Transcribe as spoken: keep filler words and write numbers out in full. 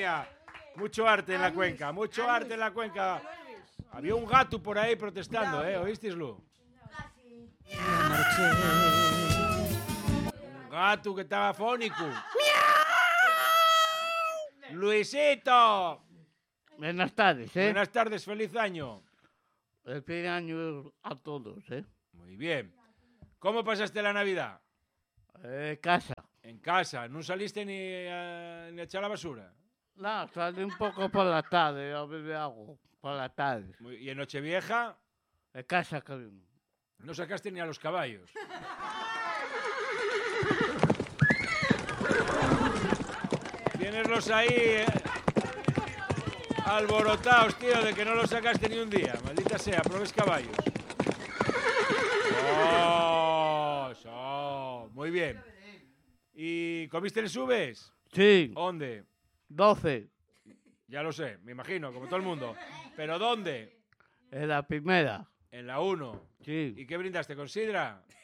mía. Mucho arte en la cuenca, mucho arte en la cuenca. Había un gato por ahí protestando, ¿eh? ¿Oísteislo? Un gato que estaba fónico. Luisito. Buenas tardes, ¿eh? Buenas tardes, feliz año. El feliz año a todos, ¿eh? Muy bien. ¿Cómo pasaste la Navidad? Eh, casa. En casa, ¿no saliste ni a, ni a echar la basura? No, salí un poco por la tarde, a beber agua, por la tarde. Muy- ¿Y en Nochevieja? En casa, cariño. No sacaste ni a los caballos. Tieneslos ahí eh, alborotados, tío, de que no los sacaste ni un día. Maldita sea, probes caballos. Oh, oh, muy bien. ¿Y comiste el subes? Sí. ¿Dónde? doce. Ya lo sé, me imagino, como todo el mundo. ¿Pero dónde? En la primera. En la uno. Sí. ¿Y qué brindaste con sidra?